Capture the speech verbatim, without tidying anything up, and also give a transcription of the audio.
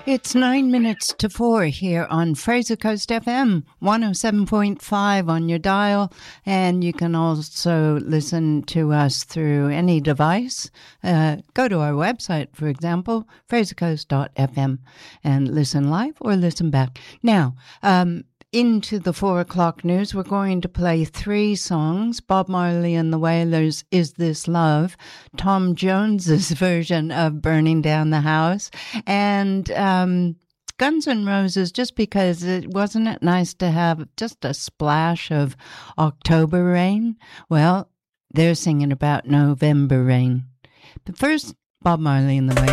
It's nine minutes to four here on Fraser Coast F M, one oh seven point five on your dial, and you can also listen to us through any device. Uh, go to our website, for example, fraser coast dot f m, and listen live or listen back. Now, um, into the four o'clock news, we're going to play three songs. Bob Marley and the Wailers' Is This Love, Tom Jones's version of Burning Down the House, and um, Guns N' Roses, just because it wasn't it nice to have just a splash of October rain? Well, they're singing about November rain. But first, Bob Marley and the Wailers.